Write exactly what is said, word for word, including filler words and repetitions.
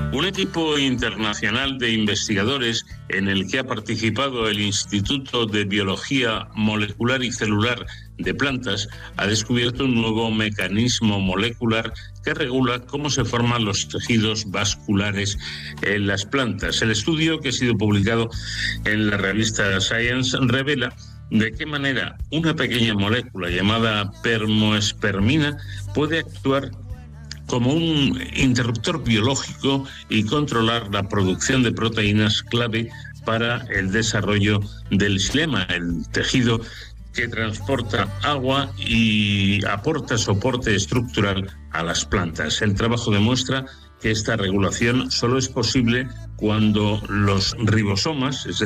Un equipo internacional de investigadores en el que ha participado el Instituto de Biología Molecular y Celular de Plantas ha descubierto un nuevo mecanismo molecular que regula cómo se forman los tejidos vasculares en las plantas. El estudio, que ha sido publicado en la revista Science, revela de qué manera una pequeña molécula llamada permoespermina puede actuar como un interruptor biológico y controlar la producción de proteínas clave para el desarrollo del xilema, el tejido que transporta agua y aporta soporte estructural a las plantas. El trabajo demuestra que esta regulación solo es posible cuando los ribosomas, es decir,